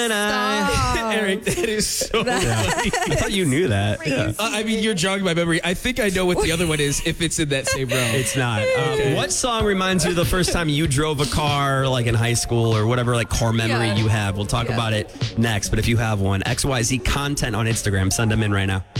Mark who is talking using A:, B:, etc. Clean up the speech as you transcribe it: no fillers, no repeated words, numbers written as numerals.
A: Eric, that is so funny.
B: I thought you knew that. Yeah.
A: I mean, you're jogging my memory. I think I know what the other one is if it's in that same row.
B: It's not. What song reminds you of the first time you drove a car, like in high school or whatever, like car memory you have? We'll talk about it next. But if you have one, XYZ content on Instagram, send them in right now.